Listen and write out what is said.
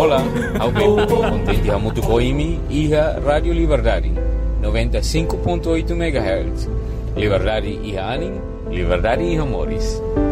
Hola, Alberto, contente a Mutucoimi e a Rádio Liberdade, 95.8 MHz. Liberdade e Anim, Liberdade e Amores.